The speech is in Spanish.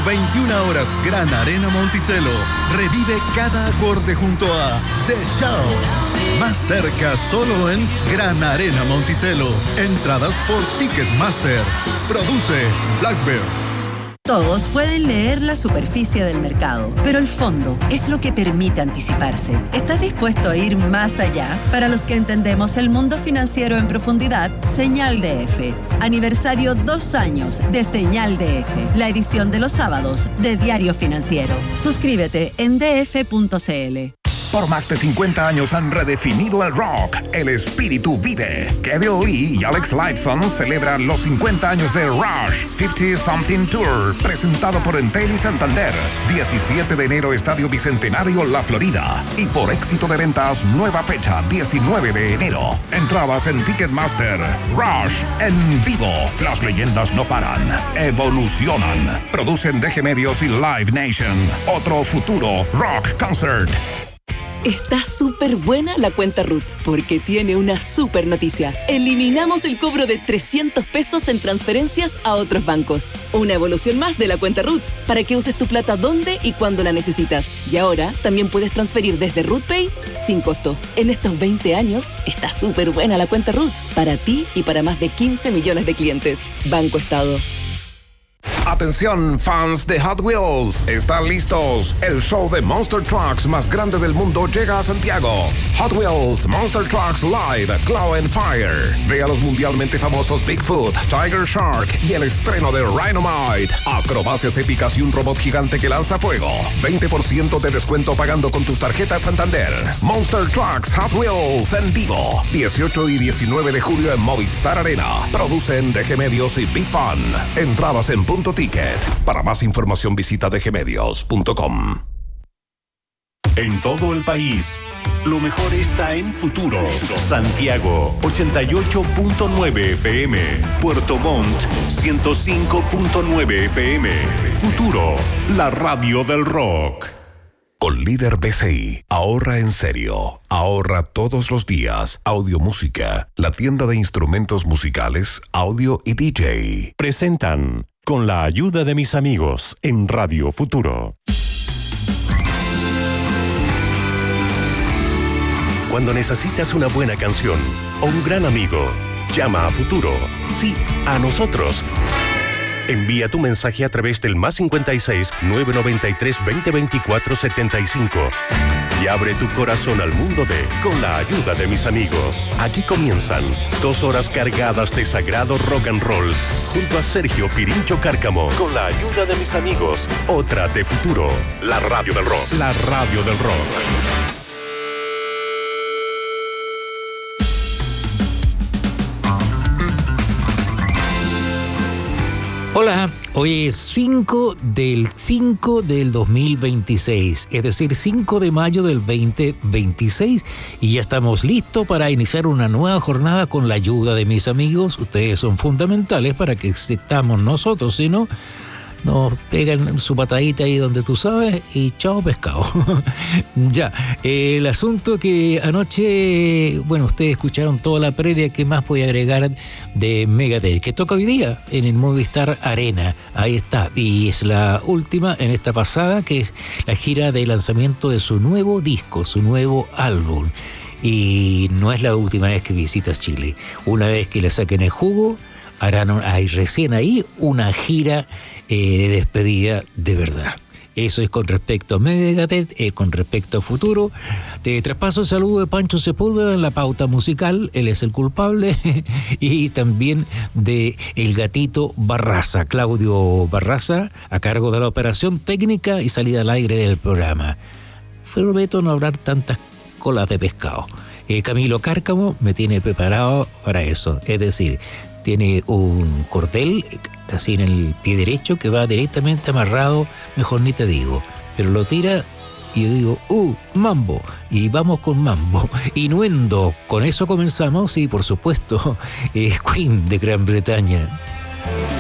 21 horas, Gran Arena Monticello. Revive cada acorde junto a The Shout. Más cerca solo en Gran Arena Monticello. Entradas por Ticketmaster. Produce Blackbird. Todos pueden leer la superficie del mercado, pero el fondo es lo que permite anticiparse. ¿Estás dispuesto a ir más allá? Para los que entendemos el mundo financiero en profundidad, Señal DF. Aniversario 2 años de Señal DF, la edición de los sábados de Diario Financiero. Suscríbete en df.cl. Por más de 50 años han redefinido el rock. El espíritu vive. Geddy Lee y Alex Lifeson celebran los 50 años de Rush 50 Something Tour, presentado por Entel y Santander. 17 de enero, Estadio Bicentenario, La Florida. Y por éxito de ventas, nueva fecha, 19 de enero. Entradas en Ticketmaster. Rush en vivo. Las leyendas no paran. Evolucionan. Producen DG Medios y Live Nation. Otro futuro rock concert. Está súper buena la cuenta RUT, porque tiene una súper noticia. Eliminamos el cobro de 300 pesos en transferencias a otros bancos. Una evolución más de la cuenta RUT, para que uses tu plata donde y cuando la necesitas. Y ahora también puedes transferir desde RUTPay sin costo. En estos 20 años, está súper buena la cuenta RUT, para ti y para más de 15 millones de clientes. Banco Estado. Atención, fans de Hot Wheels, ¿están listos? El show de Monster Trucks más grande del mundo llega a Santiago. Hot Wheels Monster Trucks Live Claw and Fire. Ve a los mundialmente famosos Bigfoot, Tiger Shark y el estreno de Rhinomite. Acrobacias épicas y un robot gigante que lanza fuego. 20% de descuento pagando con tus tarjetas Santander. Monster Trucks Hot Wheels en vivo. 18 y 19 de julio en Movistar Arena. Producen DG Medios y Big Fun. Entradas en Punto Ticket. Para más información visita dgmedios.com. En todo el país, lo mejor está en Futuro. Santiago 88.9 FM, Puerto Montt 105.9 FM. Futuro, la radio del rock. Con Líder BCI, ahorra en serio, ahorra todos los días. Audio Música, la tienda de instrumentos musicales, audio y DJ. Presentan Con la ayuda de mis amigos en Radio Futuro. Cuando necesitas una buena canción o un gran amigo, llama a Futuro. Sí, a nosotros. Envía tu mensaje a través del +56 993 2024 75 y abre tu corazón al mundo de Con la ayuda de mis amigos. Aquí comienzan 2 horas cargadas de sagrado rock and roll junto a Sergio Pirincho Cárcamo. Con la ayuda de mis amigos, otra de Futuro, la radio del rock. La radio del rock. Hola, hoy es 5 del 2026, es decir, 5 de mayo del 2026 y ya estamos listos para iniciar una nueva jornada con la ayuda de mis amigos. Ustedes son fundamentales para que existamos nosotros, si no, nos pegan su patadita ahí donde tú sabes y chao pescado. Ya, el asunto que anoche, bueno, ustedes escucharon toda la previa, ¿qué más voy a agregar de Megadeth? Que toca hoy día en el Movistar Arena, ahí está, y es la última en esta pasada, que es la gira de lanzamiento de su nuevo disco, su nuevo álbum. Y no es la última vez que visitas Chile. Una vez que le saquen el jugo, harán recién ahí una gira de despedida de verdad. Eso es con respecto a Megadeth, con respecto a Futuro. Te traspaso el saludo de Pancho Sepúlveda en la pauta musical, él es el culpable, y también de el gatito Barraza, Claudio Barraza, a cargo de la operación técnica y salida al aire del programa. Prometo no hablar tantas colas de pescado. Camilo Cárcamo me tiene preparado para eso, es decir, tiene un cordel así en el pie derecho que va directamente amarrado, mejor ni te digo, pero lo tira y yo digo, mambo, y vamos con mambo. Innuendo, con eso comenzamos y por supuesto, Queen de Gran Bretaña.